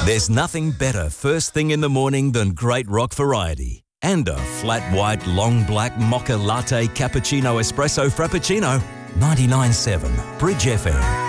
There's nothing better first thing in the morning than great rock variety. And a flat white, long black mocha latte cappuccino espresso frappuccino. 99.7 Bridge FM.